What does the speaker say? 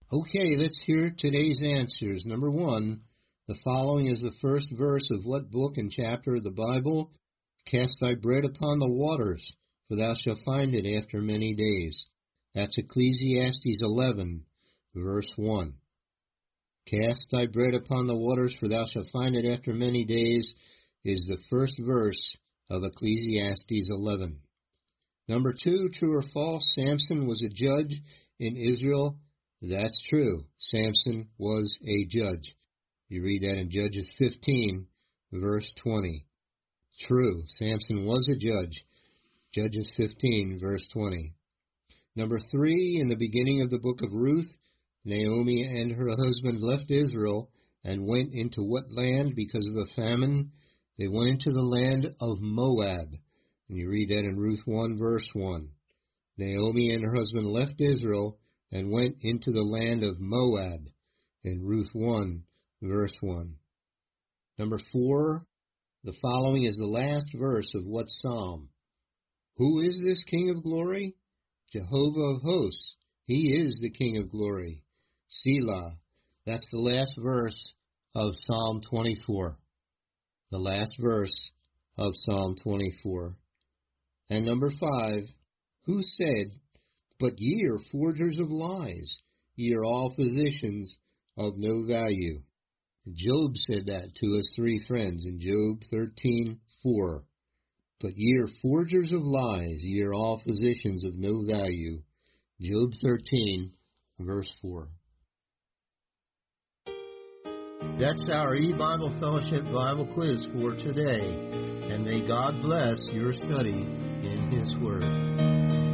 Okay, let's hear today's answers. Number one, the following is the first verse of what book and chapter of the Bible? Cast thy bread upon the waters, for thou shalt find it after many days. That's Ecclesiastes 11, verse 1. Cast thy bread upon the waters, for thou shalt find it after many days, is the first verse of Ecclesiastes 11. Number two, true or false, Samson was a judge in Israel. That's true. Samson was a judge. You read that in Judges 15, verse 20. True. Samson was a judge. Judges 15, verse 20. Number three, in the beginning of the book of Ruth, Naomi and her husband left Israel and went into what land because of a famine? They went into the land of Moab. And you read that in Ruth 1, verse 1. Naomi and her husband left Israel and went into the land of Moab in Ruth 1, verse 1. Number four, the following is the last verse of what psalm? Who is this King of glory? Jehovah of hosts. He is the King of glory. Selah. That's the last verse of Psalm 24. The last verse of Psalm 24. And number five, who said, but ye are forgers of lies, ye are all physicians of no value. Job said that to his three friends in Job 13:4. But ye are forgers of lies, ye are all physicians of no value. Job 13, verse 4. That's our E-Bible Fellowship Bible quiz for today. And may God bless your study in His Word.